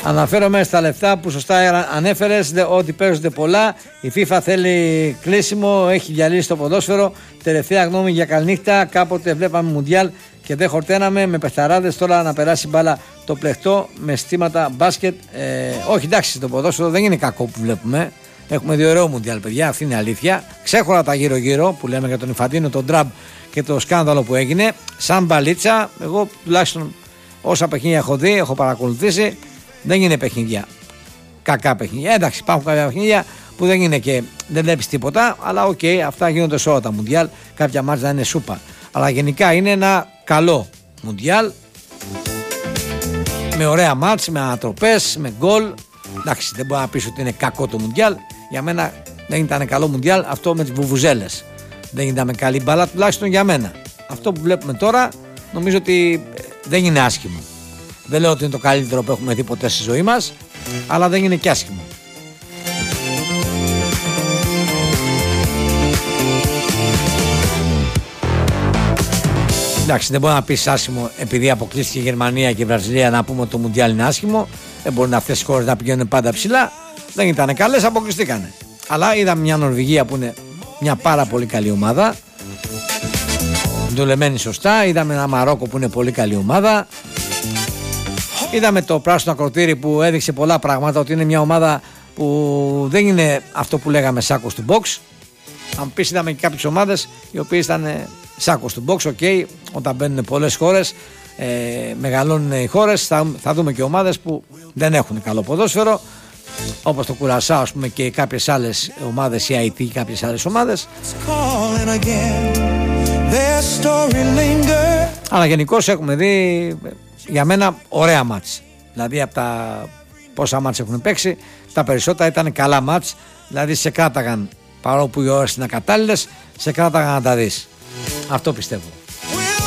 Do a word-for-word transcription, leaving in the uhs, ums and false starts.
Αναφέρομαι στα λεφτά που σωστά ανέφερες, ότι παίζονται πολλά. Η FIFA θέλει κλείσιμο, έχει διαλύσει το ποδόσφαιρο. Τελευταία γνώμη για καληνύχτα. Κάποτε βλέπαμε Μουντιάλ και δεν χορταίναμε με παιχταράδες. Τώρα να περάσει μπάλα το πλεχτό με στήματα μπάσκετ. Ε, όχι, εντάξει, το ποδόσφαιρο δεν είναι κακό που βλέπουμε. Έχουμε δει ωραίο Μουντιάλ, παιδιά, αυτή είναι η αλήθεια. Ξέχωρα τα γύρω-γύρω που λέμε για τον Ιφαντίνο, τον Τραμπ και το σκάνδαλο που έγινε. Σαν μπαλίτσα, εγώ τουλάχιστον όσα παιχνίδια έχω δει, έχω παρακολουθήσει. Δεν είναι παιχνίδια. Κακά παιχνίδια. Εντάξει, υπάρχουν κάποια παιχνίδια που δεν είναι και δεν βλέπει τίποτα. Αλλά οκ, okay, αυτά γίνονται σε όλα τα Μουντιάλ. Κάποια μάτς δεν είναι σούπα. Αλλά γενικά είναι ένα καλό Μουντιάλ. Με ωραία μάτς, με ανατροπές, με γκολ. Εντάξει, δεν μπορεί να πει ότι είναι κακό το Μουντιάλ. Για μένα δεν ήταν καλό Μουντιάλ αυτό με τις βουβουζέλες. Δεν ήταν καλή μπάλα, τουλάχιστον για μένα. Αυτό που βλέπουμε τώρα νομίζω ότι δεν είναι άσχημο. Δεν λέω ότι είναι το καλύτερο που έχουμε δει ποτέ στη ζωή μας, αλλά δεν είναι και άσχημο. Εντάξει, δεν μπορεί να πεις άσχημο επειδή αποκλείστηκε η Γερμανία και η Βραζιλία να πούμε ότι το Μουντιάλ είναι άσχημο. Δεν μπορεί αυτές οι χώρες να πηγαίνουν πάντα ψηλά. Δεν ήταν καλές, αποκλειστήκανε. Αλλά είδαμε μια Νορβηγία που είναι μια πάρα πολύ καλή ομάδα. Δουλεμένη σωστά. Είδαμε ένα Μαρόκο που είναι πολύ καλή ομάδα. Είδαμε το πράσινο ακροτήρι που έδειξε πολλά πράγματα, ότι είναι μια ομάδα που δεν είναι αυτό που λέγαμε σάκος του box. Αν πεις, είδαμε και κάποιες ομάδες οι οποίες ήταν σάκος του box. Okay, όταν μπαίνουν πολλές χώρες, ε, μεγαλώνουν οι χώρες, θα, θα δούμε και ομάδες που δεν έχουν καλό ποδόσφαιρο, όπως το Κουρασάο, ας πούμε, και κάποιες άλλες ομάδες, η άι τι, κάποιες άλλες ομάδες. Αλλά γενικώς έχουμε δει, για μένα, ωραία μάτς. Δηλαδή από τα πόσα μάτς έχουν παίξει, τα περισσότερα ήταν καλά μάτς. Δηλαδή σε κράταγαν, παρόλο που οι ώρες είναι ακατάλληλες, σε κράταγαν να τα δεις. Αυτό πιστεύω.